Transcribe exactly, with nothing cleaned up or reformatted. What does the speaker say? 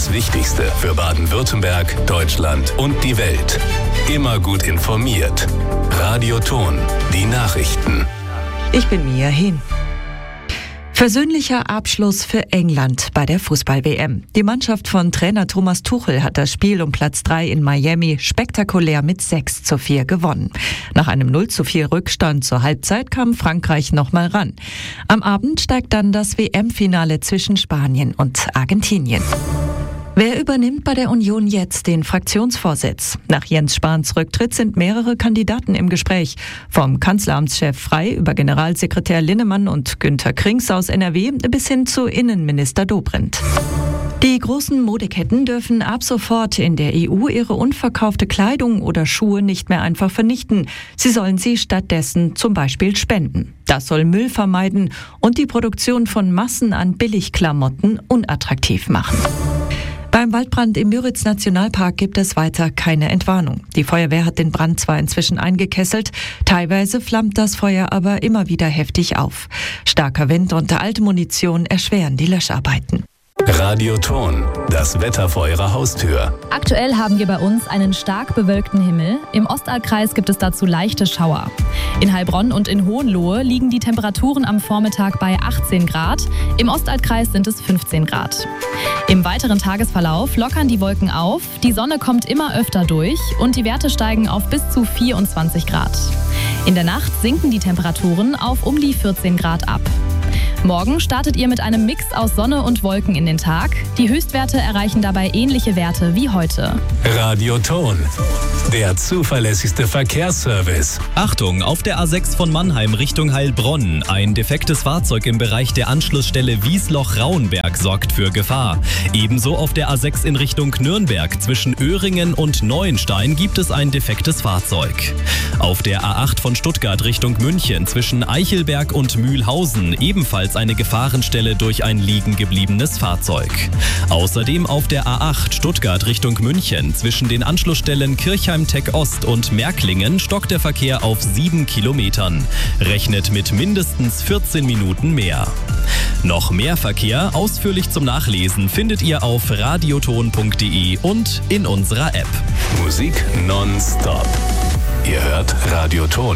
Das Wichtigste für Baden-Württemberg, Deutschland und die Welt. Immer gut informiert. Radio Ton, die Nachrichten. Ich bin Mia Hin. Versöhnlicher Abschluss für England bei der Fußball-W M. Die Mannschaft von Trainer Thomas Tuchel hat das Spiel um Platz drei in Miami spektakulär mit sechs zu vier gewonnen. Nach einem null zu vier Rückstand zur Halbzeit kam Frankreich nochmal ran. Am Abend steigt dann das W M-Finale zwischen Spanien und Argentinien. Wer übernimmt bei der Union jetzt den Fraktionsvorsitz? Nach Jens Spahns Rücktritt sind mehrere Kandidaten im Gespräch. Vom Kanzleramtschef Frey über Generalsekretär Linnemann und Günter Krings aus N R W bis hin zu Innenminister Dobrindt. Die großen Modeketten dürfen ab sofort in der E U ihre unverkaufte Kleidung oder Schuhe nicht mehr einfach vernichten. Sie sollen sie stattdessen zum Beispiel spenden. Das soll Müll vermeiden und die Produktion von Massen an Billigklamotten unattraktiv machen. Beim Waldbrand im Müritz-Nationalpark gibt es weiter keine Entwarnung. Die Feuerwehr hat den Brand zwar inzwischen eingekesselt, teilweise flammt das Feuer aber immer wieder heftig auf. Starker Wind und alte Munition erschweren die Löscharbeiten. Radio Ton, das Wetter vor Ihrer Haustür. Aktuell haben wir bei uns einen stark bewölkten Himmel. Im Ostalbkreis gibt es dazu leichte Schauer. In Heilbronn und in Hohenlohe liegen die Temperaturen am Vormittag bei achtzehn Grad. Im Ostalbkreis sind es fünfzehn Grad. Im weiteren Tagesverlauf lockern die Wolken auf, die Sonne kommt immer öfter durch und die Werte steigen auf bis zu vierundzwanzig Grad. In der Nacht sinken die Temperaturen auf um die vierzehn Grad ab. Morgen startet ihr mit einem Mix aus Sonne und Wolken in den Tag. Die Höchstwerte erreichen dabei ähnliche Werte wie heute. Radio Ton, der zuverlässigste Verkehrsservice. Achtung, auf der A sechs von Mannheim Richtung Heilbronn. Ein defektes Fahrzeug im Bereich der Anschlussstelle Wiesloch-Rauenberg sorgt für Gefahr. Ebenso auf der A sechs in Richtung Nürnberg zwischen Öhringen und Neuenstein gibt es ein defektes Fahrzeug. Auf der A acht von Stuttgart Richtung München zwischen Eichelberg und Mühlhausen ebenfalls eine Gefahrenstelle durch ein liegen gebliebenes Fahrzeug. Außerdem auf der A acht Stuttgart Richtung München zwischen den Anschlussstellen Kirchheim-Tech Ost und Märklingen stockt der Verkehr auf sieben Kilometern. Rechnet mit mindestens vierzehn Minuten mehr. Noch mehr Verkehr ausführlich zum Nachlesen findet ihr auf radioton punkt de und in unserer App. Musik nonstop. Ihr hört Radio Ton.